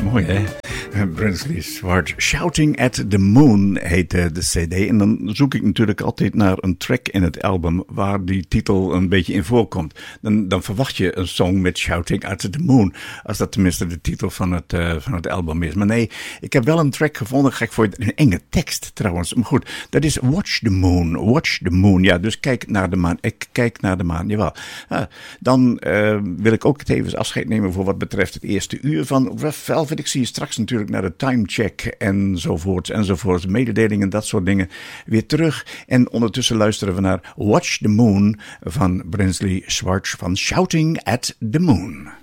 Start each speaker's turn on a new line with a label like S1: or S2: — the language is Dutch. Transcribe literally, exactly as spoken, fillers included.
S1: Mooi, hè? Brinsley Schwarz. Shouting at the Moon heet de cd. En dan zoek ik natuurlijk altijd naar een track in het album waar die titel een beetje in voorkomt. Dan, dan verwacht je een song met Shouting at the Moon. Als dat tenminste de titel van het, uh, van het album is. Maar nee, ik heb wel een track gevonden. Ga ik voor je, een enge tekst trouwens. Maar goed, dat is Watch the Moon. Watch the Moon. Ja, dus kijk naar de maan. Ik kijk naar de maan, jawel. Uh, dan uh, wil ik ook tevens afscheid nemen voor wat betreft het eerste uur van Velvet. Ik zie je straks natuurlijk naar de timecheck enzovoorts enzovoorts. Mededelingen, dat soort dingen weer terug. En ondertussen luisteren we naar Watch the Moon van Brinsley Schwarz van Shouting at the Moon.